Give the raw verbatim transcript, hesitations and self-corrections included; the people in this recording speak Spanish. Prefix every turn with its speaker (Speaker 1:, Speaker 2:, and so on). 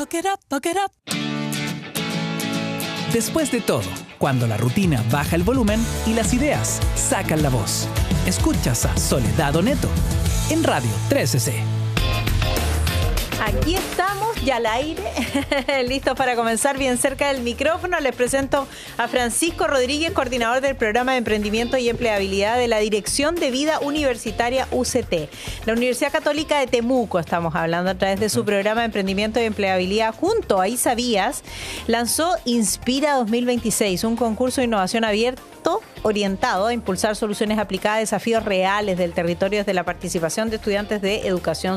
Speaker 1: Fuck it up, fuck it up.
Speaker 2: Después de todo, cuando la rutina baja el volumen y las ideas sacan la voz. Escuchas a Soledad Oneto en Radio trece C.
Speaker 3: Aquí estamos, ya al aire, listos para comenzar bien cerca del micrófono. Les presento a Francisco Rodríguez, coordinador del Programa de Emprendimiento y Empleabilidad de la Dirección de Vida Universitaria U C T. La Universidad Católica de Temuco, estamos hablando a través de su Programa de Emprendimiento y Empleabilidad, junto a Isavías, lanzó Inspira dos mil veintiséis, un concurso de innovación abierto orientado a impulsar soluciones aplicadas a desafíos reales del territorio desde la participación de estudiantes de educación